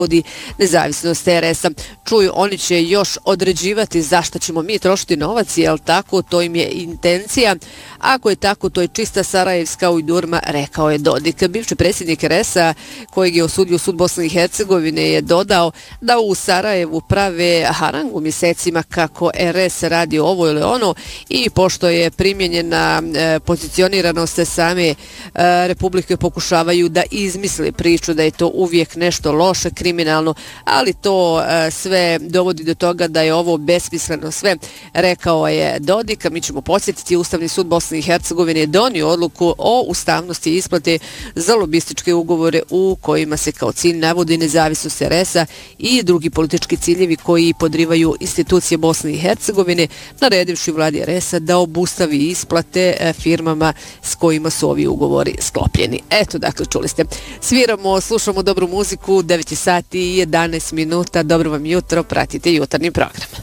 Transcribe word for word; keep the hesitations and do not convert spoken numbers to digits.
navodi nezavisnost R S-a. Čuju, oni će još određivati zašto ćemo mi trošiti novac, jel tako, to im je intencija. Ako je tako, to je čista sarajevska ujdurma, rekao je Dodik. Bivši predsjednik R S-a, kojeg je osudio sud Bosne i Hercegovine, je dodao da u Sarajevu prave harangu mjesecima kako R S radi ovo ili ono i pošto je primjenjena e, pozicioniranost same e, Republike, pokušavaju da izmisle priču da je to uvijek nešto loše, kriminalno, ali to e, sve dovodi do toga da je ovo besmisleno sve, rekao je Dodik. Mi ćemo podsjetiti, Ustavni sud Bosne i Hercegovine je donio odluku o ustavnosti isplate za lobističke ugovore u kojima se kao cilj navodi nezavisnost R S-a i drugi politički ciljevi koji podrivaju institucije Bosne i Hercegovine, naredivši vladi R S-a da obustavi isplate firmama s kojima su ovi ugovori sklopljeni. Eto, dakle, čuli ste. Sviramo, slušamo dobru muziku, devet sati i jedanaest minuta. Dobro vam jutro, pratite jutarnji program.